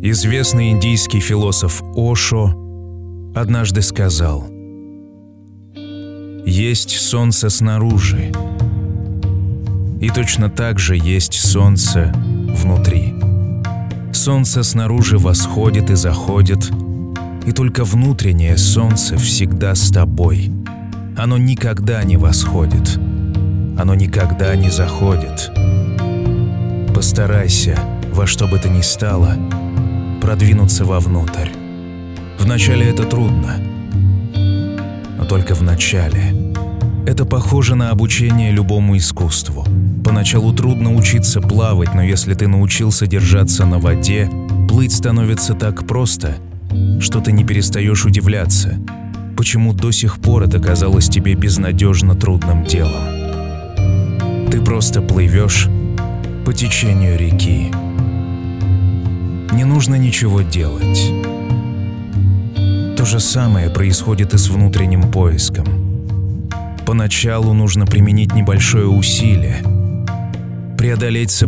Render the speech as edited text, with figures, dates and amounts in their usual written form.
Известный индийский философ Ошо однажды сказал: «Есть солнце снаружи, и точно так же есть солнце внутри. Солнце снаружи восходит и заходит, и только внутреннее солнце всегда с тобой. Оно никогда не восходит, оно никогда не заходит. Постарайся, во что бы то ни стало, продвинуться вовнутрь. Вначале это трудно, но только вначале. Это похоже на обучение любому искусству. Поначалу трудно учиться плавать, но если ты научился держаться на воде, плыть становится так просто, что ты не перестаешь удивляться, почему до сих пор это казалось тебе безнадежно трудным делом. Ты просто плывешь по течению реки. Не нужно ничего делать. То же самое происходит и с внутренним поиском. Поначалу нужно применить небольшое усилие, преодолеть